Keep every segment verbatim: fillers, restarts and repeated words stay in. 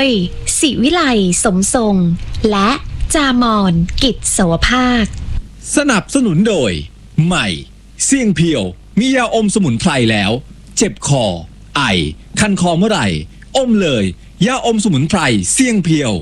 ยศิวิไลสมทรงและจามอนกิจโสภาคสนับสนุนโดยใหม่เสี่ยงเพียวมียาอมสมุนไพรแล้วเจ็บคอไอคันคอเมื่อไหร่อมเลยยาอมสมุนไพรเสี่ยงเพียว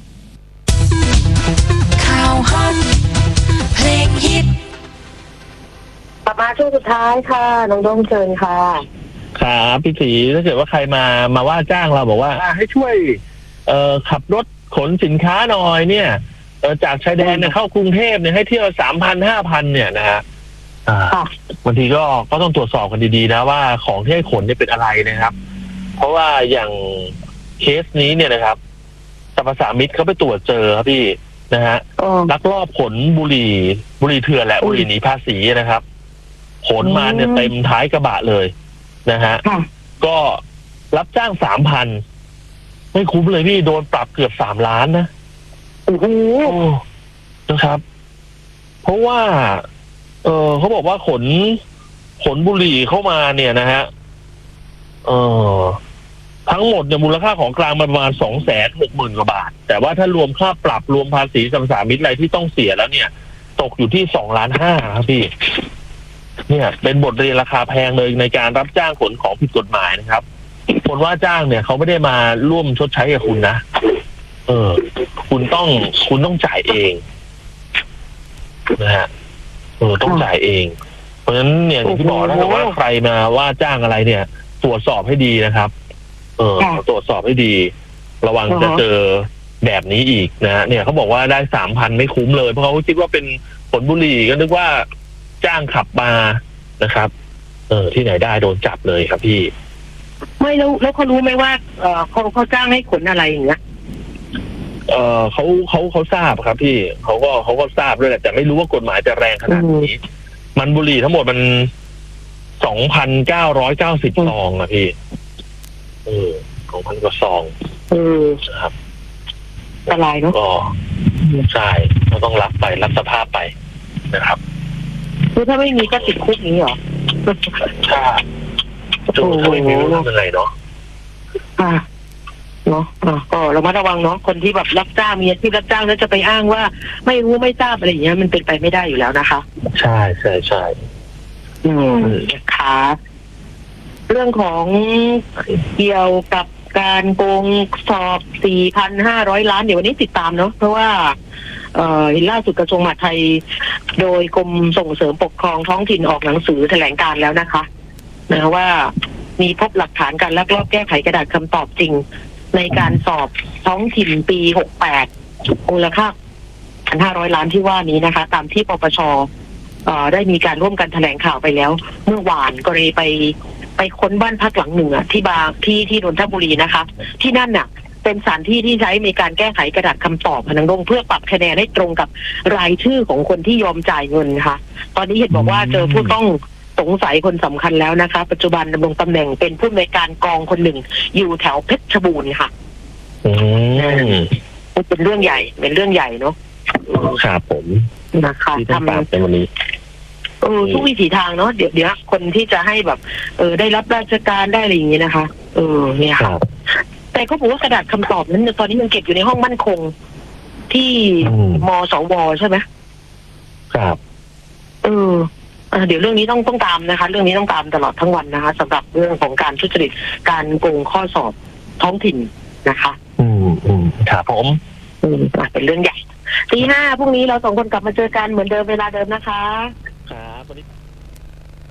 ข่าวฮอตเพลงฮิตกลับมาช่วงสุดท้ายค่ะน้องโดมเชิญค่ะครับพี่ศรีถ้าเกิดว่าใครมามาว่าจ้างเราบอกว่าให้ช่วยเอ่อขับรถขนสินค้าหน่อยเนี่ยเออจากชายแดนเนี่ยเข้ากรุงเทพเนี่ยให้เที่ยวสามพันห้าพันเนี่ยนะฮะอ่าบางทีก็ก็ต้องตรวจสอบกันดีๆนะว่าของที่ให้ขนเนี่ยเป็นอะไรนะครับเพราะว่าอย่างเคสนี้เนี่ยนะครับสรรพสามิตเขาไปตรวจเจอครับพี่นะฮะลักลอบขนบุหรี่บุหรี่เถื่อนแหละบุหรี่หนีภาษีนะครับขนมาเนี่ยเต็มท้ายกระบะเลยนะฮะก็รับจ้างสามพันไม่คุ้มเลยพี่โดนปรับเกือบสามล้านนะโอ้โหนะครับ เพราะว่า เออเขาบอกว่าขนขนบุหรี่เข้ามาเนี่ยนะฮะเออทั้งหมดเนี่ยมูลค่าของกลางประมาณสองแสนหกหมื่นกว่าบาทแต่ว่าถ้ารวมค่าปรับรวมภาษีสรรพสามิตอะไรที่ต้องเสียแล้วเนี่ย ตกอยู่ที่สองล้านห้าครับพี่เนี่ยเป็นบทเรียนราคาแพงเลยในการรับจ้างขนของผิดกฎหมายนะครับคนว่าจ้างเนี่ยเขาไม่ได้มาร่วมชดใช้กับคุณนะเออคุณต้องคุณต้องจ่ายเองนะฮะเออต้องจ่ายเองเพราะฉะนั้นเนี่ยอย่างที่บอกถ้าเกิดว่าใครมาว่าจ้างอะไรเนี่ยตรวจสอบให้ดีนะครับเออตรวจสอบให้ดีระวังจะเจอแบบนี้อีกนะฮะเนี่ยเขาบอกว่าได้สามพันไม่คุ้มเลยเพราะเขาคิดว่าเป็นผลบุหรี่ก็นึกว่าจ้างขับมานะครับเออที่ไหนได้โดนจับเลยครับพี่ไม่แล้วแล้วเขารู้ไหมว่าเออเขาเขาจ้างให้ขนอะไรอย่างเงี้ยเออเขาเขาเขาทราบครับพี่เขาก็เขาก็ทราบด้วยแหละแต่ไม่รู้ว่ากฎหมายจะแรงขนาดนี้มันบุหรี่ทั้งหมดมันสองพันเก้าร้อยเก้าสิบซองอะพี่เออสองพันกว่าซองเออครับอันตรายเนาะก็ใช่เราต้องรับไปรับสภาพไปนะครับคือถ้าไม่มีก็ติดคุกนี้เหรอใช่ถ้าไม่มีไม่เป็นไรเนาะอ่าเนาะอ่าก็เรามาระวังเนาะคนที่แบบรับจ้างมีอาชีพรับจ้างแล้วจะไปอ้างว่าไม่รู้ไม่ทราบอะไรอย่างเงี้ยมันเป็นไปไม่ได้อยู่แล้วนะคะใช่ใช่ใช่อืมค่ะเรื่องของเกี่ยวกับการโกงสอบ สี่พันห้าร้อย ล้านเดี๋ยววันนี้ติดตามเนาะเพราะว่าเอ่อล่าสุดกระทรวงมหาดไทยโดยกรมส่งเสริมปกครองท้องถิ่นออกหนังสือแถลงการแล้วนะคะนะว่ามีพบหลักฐานการลักลอบแก้ไขกระดาษคำตอบจริงในการสอบท้องถิ่นปีหกสิบแปดมูลค่า หนึ่งพันห้าร้อย ล้านที่ว่านี้นะคะตามที่ปปชเอ่อได้มีการร่วมกันแถลงข่าวไปแล้วเมื่อวานกรณีไปไปค้นบ้านพักหลังหนึ่งอ่ะที่บางที่ที่นนทบุรีนะคะที่นั่นน่ะเป็นสถานที่ที่ใช้ในการแก้ไขกระดาษคำตอบพนังดงเพื่อปรับคะแนนให้ตรงกับรายชื่อของคนที่ยอมจ่ายเงินค่ะตอนนี้เห็นบอกว่าเจอผู้ต้องสงสัยคนสำคัญแล้วนะคะปัจจุบันดำรงตำแหน่งเป็นผู้อำนวยการกองคนหนึ่งอยู่แถวเพชรบูรณ์ค่ะอืมเป็นเรื่องใหญ่เป็นเรื่องใหญ่เนาะครับผมนะคะทำเป็นวันนี้เออทุกวิถีทางเนาะเดี๋ยวเดี๋ยวคนที่จะให้แบบเออได้รับราชการได้อะไรอย่างเงี้ยนะคะเออเนี่ยค่ะแต่เขาบอกว่ากระดาษคำตอบนั้นตอนนี้มันเก็บอยู่ในห้องมั่นคงที่มสวใช่ไหมครับเออเดี๋ยวเรื่องนี้ต้องต้องตามนะคะเรื่องนี้ต้องตามตลอดทั้งวันนะคะสำหรับเรื่องของการทุจริตการโกงข้อสอบท้องถิ่นนะคะอืมอืมครับผมอืมเป็นเรื่องใหญ่ตีห้าพรุ่งนี้เราสองคนกลับมาเจอกันเหมือนเดิมเวลาเดิมนะคะครับ